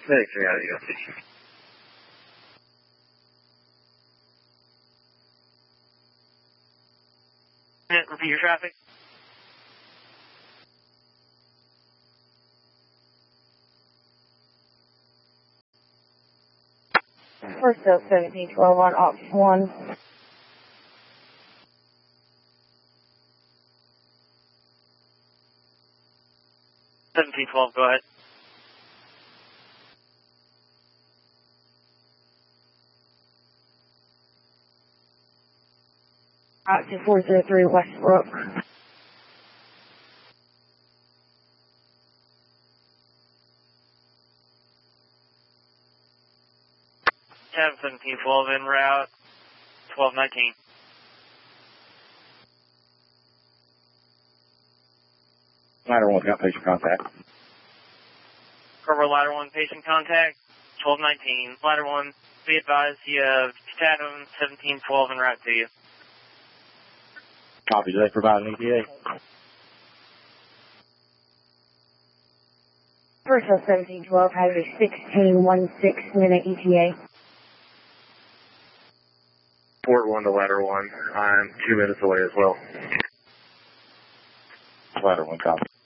Medic 3 out of the station. Repeat your traffic. First up, 1712 on Ops 1. 1712, go ahead. Ops 403 Westbrook. Tab 1712 en route, 1219. Ladder 1's got patient contact. Corporal Ladder 1, patient contact, 1219. Ladder 1, be advised you have Tatum 1712 en route to you. Copy, do they provide an ETA? First up, 1712 has a 16-16-minute ETA. Port 1 to Ladder 1. I'm 2 minutes away as well. Ladder 1, copy.